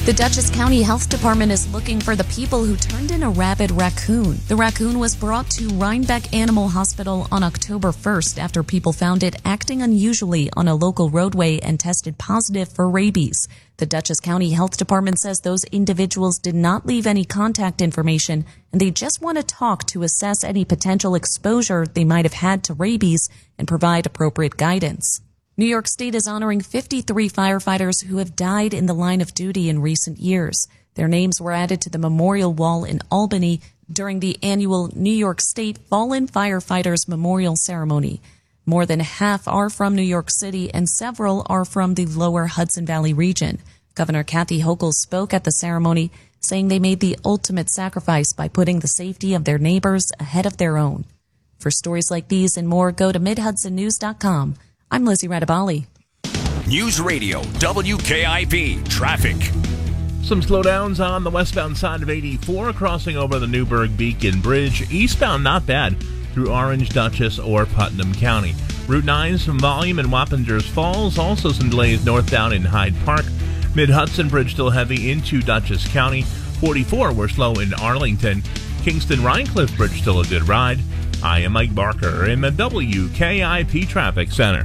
The Dutchess County Health Department is looking for the people who turned in a rabid raccoon. The raccoon was brought to Rhinebeck Animal Hospital on October 1st after people found it acting unusually on a local roadway and tested positive for rabies. The Dutchess County Health Department says those individuals did not leave any contact information, and they just want to talk to assess any potential exposure they might have had to rabies and provide appropriate guidance. New York State is honoring 53 firefighters who have died in the line of duty in recent years. Their names were added to the memorial wall in Albany during the annual New York State Fallen Firefighters Memorial Ceremony. More than half are from New York City and several are from the lower Hudson Valley region. Governor Kathy Hochul spoke at the ceremony, saying they made the ultimate sacrifice by putting the safety of their neighbors ahead of their own. For stories like these and more, go to MidHudsonNews.com. I'm Lizzie Radabali. News Radio WKIP Traffic. Some slowdowns on the westbound side of 84 crossing over the Newburgh Beacon Bridge. Eastbound not bad through Orange, Dutchess, or Putnam County. Route 9, some volume in Wappingers Falls. Also some delays northbound in Hyde Park. Mid-Hudson Bridge still heavy into Dutchess County. 44 we're slow in Arlington. Kingston-Rhinecliff Bridge still a good ride. I am Mike Barker in the WKIP Traffic Center.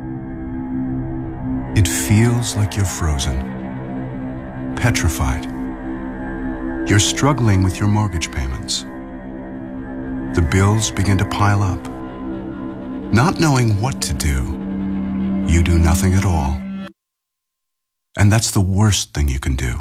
It feels like you're frozen, petrified. You're struggling with your mortgage payments. The bills begin to pile up. Not knowing what to do, you do nothing at all. And that's the worst thing you can do.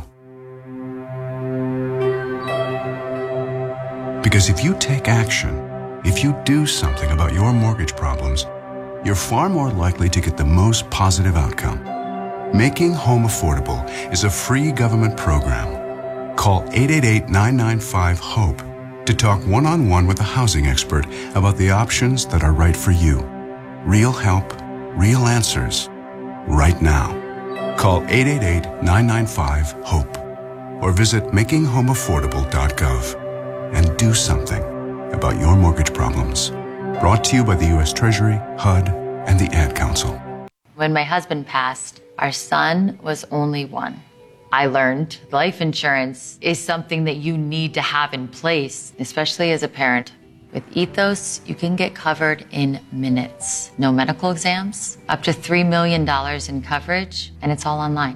Because if you take action, if you do something about your mortgage problems, you're far more likely to get the most positive outcome. Making Home Affordable is a free government program. Call 888-995-HOPE to talk one-on-one with a housing expert about the options that are right for you. Real help, real answers, right now. Call 888-995-HOPE or visit makinghomeaffordable.gov and do something about your mortgage problems. Brought to you by the U.S. Treasury, HUD, and the Ad Council. When my husband passed, our son was only one. I learned life insurance is something that you need to have in place, especially as a parent. With Ethos, you can get covered in minutes. No medical exams, up to $3 million in coverage, and it's all online.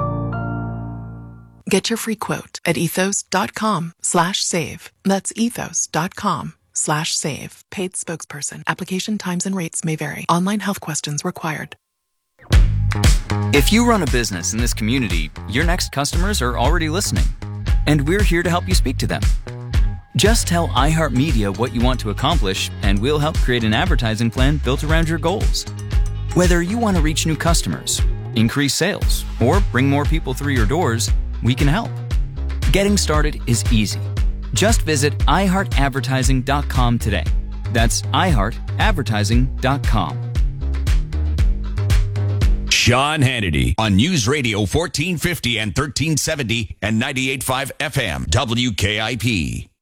Get your free quote at ethos.com/save. That's ethos.com/save. Paid spokesperson. Application times and rates may vary. Online health questions required. If you run a business in this community, your next customers are already listening, and we're here to help you speak to them. Just tell iHeartMedia what you want to accomplish, and we'll help create an advertising plan built around your goals. Whether you want to reach new customers, increase sales, or bring more people through your doors, we can help. Getting started is easy. Just visit iHeartAdvertising.com today. That's iHeartAdvertising.com. Sean Hannity on News Radio 1450 and 1370 and 98.5 FM WKIP.